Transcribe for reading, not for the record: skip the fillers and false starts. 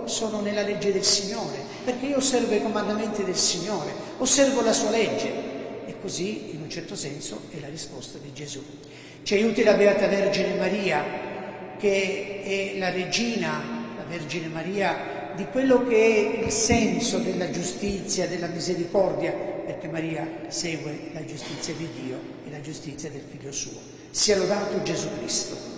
sono nella legge del Signore, perché io osservo i comandamenti del Signore, osservo la sua legge. E così, in un certo senso, è la risposta di Gesù. Ci aiuti la Beata Vergine Maria, che è la regina, la Vergine Maria, di quello che è il senso della giustizia, della misericordia, perché Maria segue la giustizia di Dio e la giustizia del Figlio suo. Sia lodato Gesù Cristo.